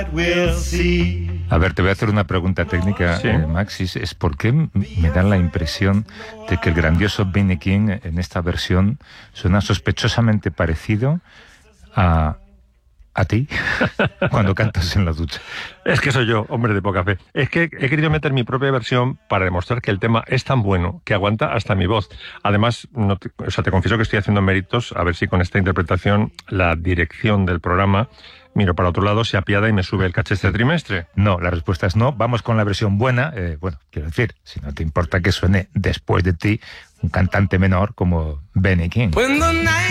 A ver, te voy a hacer una pregunta técnica, Sí. Maxis. Es por qué me dan la impresión de que el grandioso Benny King en esta versión suena sospechosamente parecido a ti cuando cantas en la ducha. Es que soy yo, hombre de poca fe. Es que he querido meter mi propia versión para demostrar que el tema es tan bueno que aguanta hasta mi voz. Además, te confieso que estoy haciendo méritos, a ver si con esta interpretación la dirección del programa, miro para otro lado, se apiada y me sube el caché este trimestre. No, la respuesta es no. Vamos con la versión buena. Bueno, quiero decir, si no te importa que suene después de ti un cantante menor como Benny King.